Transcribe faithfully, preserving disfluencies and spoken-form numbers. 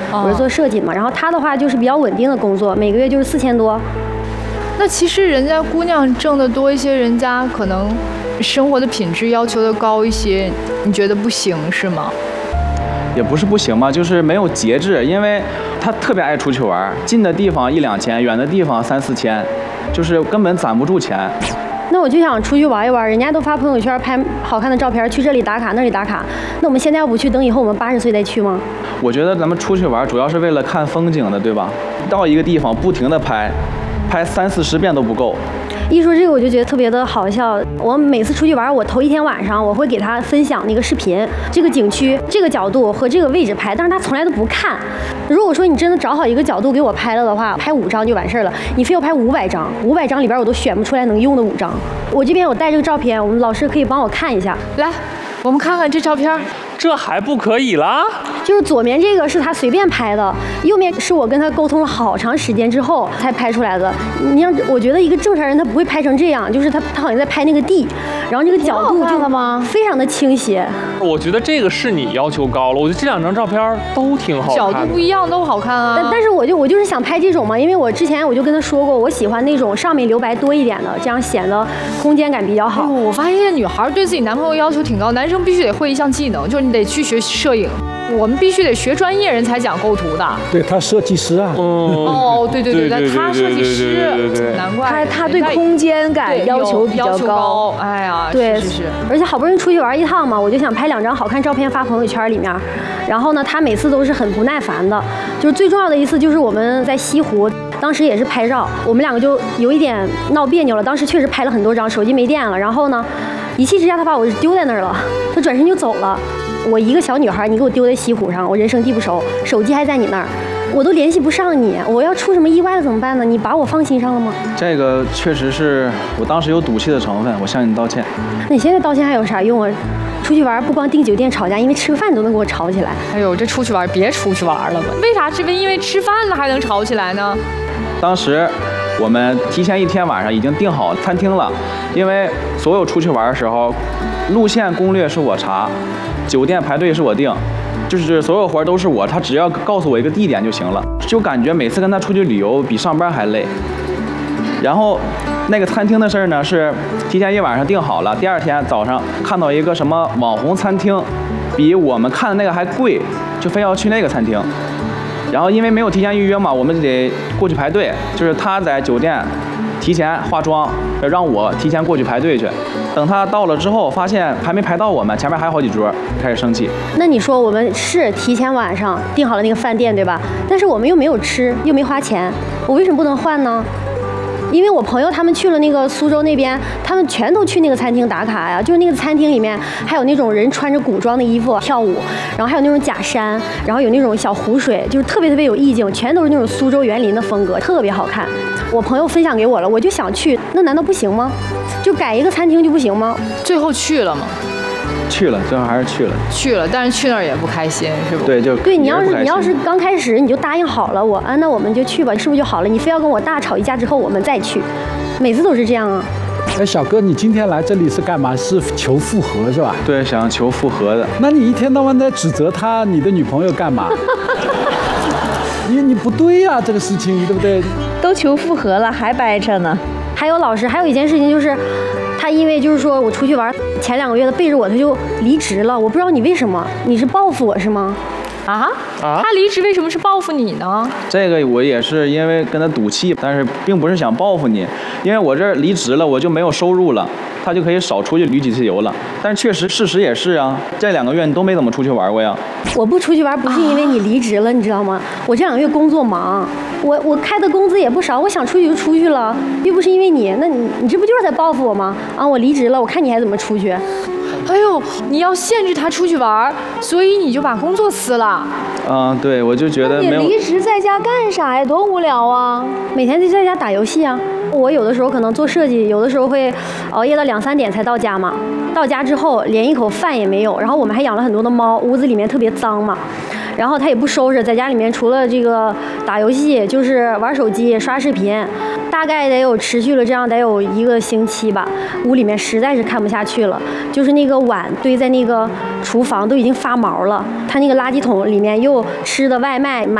我是做设计嘛。然后他的话就是比较稳定的工作，每个月就是四千多。 那其实人家姑娘挣得多一些，人家可能生活的品质要求的高一些，你觉得不行是吗？ 也不是不行嘛，就是没有节制，因为他特别爱出去玩，近的地方一两千，远的地方三四千，就是根本攒不住钱。 那我就想出去玩一玩，人家都发朋友圈拍好看的照片，去这里打卡那里打卡，那我们现在要不去，等以后我们八十岁再去吗？ 我觉得咱们出去玩主要是为了看风景的，对吧？到一个地方不停的拍，拍三四十遍都不够。 一说这个我就觉得特别的好笑。我每次出去玩，我头一天晚上我会给他分享那个视频，这个景区、这个角度和这个位置拍，但是他从来都不看。如果说你真的找好一个角度给我拍了的话，拍五张就完事儿了。你非要拍五百张，五百张里边我都选不出来能用的五张。我这边我带这个照片，我们老师可以帮我看一下。 来，我们看看这照片。 这还不可以啦？ 就是左面这个是他随便拍的，右面是我跟他沟通了好长时间之后才拍出来的。你让我觉得一个正常人他不会拍成这样，就是他他好像在拍那个地，然后这个角度就吗？ 非常的倾斜。 我觉得这个是你要求高了，我觉得这两张照片都挺好看的， 角度不一样都好看啊。 但但是我就我就是想拍这种嘛，因为我之前我就跟他说过，我喜欢那种上面留白多一点的，这样显得空间感比较好。 哎、我发现女孩对自己男朋友要求挺高，男生必须得会一项技能，就是你得去学摄影。我们必须得学专业人才讲构图的。 对，他设计师啊。 哦，对对对对，他设计师，难怪他他对空间感要求比较高。 哎呀， 对， 是是是。 而且好不容易出去玩一趟嘛，我就想拍两张好看照片发朋友圈里面。然后呢，他每次都是很不耐烦的。就是最重要的一次，就是我们在西湖，当时也是拍照，我们两个就有一点闹别扭了。当时确实拍了很多张，手机没电了。然后呢，一气之下他把我丢在那儿了，他转身就走了。我一个小女孩，你给我丢在西湖上，我人生地不熟，手机还在你那儿，我都联系不上你，我要出什么意外了怎么办呢？你把我放心上了吗？ 这个确实是我当时有赌气的成分，我向你道歉。 那你现在道歉还有啥用啊？出去玩不光订酒店吵架，因为吃个饭你都能给我吵起来。 哎呦，这出去玩别出去玩了吧？为啥是因为吃饭了还能吵起来呢？ 当时我们提前一天晚上已经订好餐厅了，因为所有出去玩的时候，路线攻略是我查，酒店排队是我定，就是所有活都是我，他只要告诉我一个地点就行了。就感觉每次跟他出去旅游比上班还累。然后那个餐厅的事儿呢，是提前一晚上订好了，第二天早上看到一个什么网红餐厅，比我们看的那个还贵，就非要去那个餐厅。然后因为没有提前预约嘛，我们就得过去排队，就是他在酒店提前化妆，让我提前过去排队去。等他到了之后，发现还没排到我们，前面还有好几桌，开始生气。 那你说我们是提前晚上订好了那个饭店，对吧？但是我们又没有吃，又没花钱，我为什么不能换呢？因为我朋友他们去了那个苏州那边，他们全都去那个餐厅打卡呀。就是那个餐厅里面还有那种人穿着古装的衣服跳舞，然后还有那种假山，然后有那种小湖水，就是特别特别有意境，全都是那种苏州园林的风格，特别好看。我朋友分享给我了，我就想去，那难道不行吗？就改一个餐厅就不行吗？ 最后去了吗？ 去了，最后还是去了。 去了，但是去那儿也不开心，是不？ 对，就对你要是你要是刚开始你就答应好了，我啊那我们就去吧，是不是就好了？你非要跟我大吵一架之后我们再去，每次都是这样啊。 哎，小哥，你今天来这里是干嘛？是求复合是吧？ 对，想求复合的。 那你一天到晚在指责他，你的女朋友干嘛？你你不对呀、啊，这个事情对不对？ 都求复合了，还掰扯呢。 还有老师，还有一件事情就是。他因为就是说我出去玩，前两个月他背着我，他就离职了。我不知道你为什么，你是报复我是吗？ 啊啊！他离职为什么是报复你呢？ 这个我也是因为跟他赌气，但是并不是想报复你，因为我这离职了，我就没有收入了，他就可以少出去旅几次游了。但是确实事实也是啊，这两个月你都没怎么出去玩过呀。 我不出去玩不是因为你离职了，你知道吗？我这两个月工作忙。我我开的工资也不少，我想出去就出去了，又不是因为你，那你你这不就是在报复我吗？啊，我离职了，我看你还怎么出去？ 哎呦，你要限制他出去玩，所以你就把工作辞了。 嗯，对，我就觉得没有。 你离职在家干啥呀？多无聊啊！ 每天就在家打游戏啊。我有的时候可能做设计，有的时候会熬夜到两三点才到家嘛。到家之后连一口饭也没有，然后我们还养了很多的猫，屋子里面特别脏嘛。然后他也不收拾，在家里面除了这个打游戏，就是玩手机、刷视频，大概得有持续了这样得有一个星期吧。屋里面实在是看不下去了，就是那个碗堆在那个厨房都已经发毛了，他那个垃圾桶里面又吃的外卖。